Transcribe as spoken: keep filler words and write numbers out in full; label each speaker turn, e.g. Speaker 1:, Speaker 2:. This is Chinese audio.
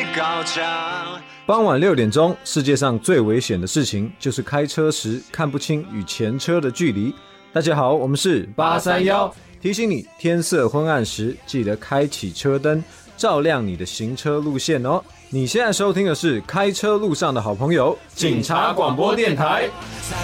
Speaker 1: 高墙。
Speaker 2: 傍晚六点钟，世界上最危险的事情就是开车时看不清与前车的距离。大家好，我们是八三一，提醒你天色昏暗时记得开启车灯，照亮你的行车路线哦。你现在收听的是开车路上的好朋友——警察广播电台。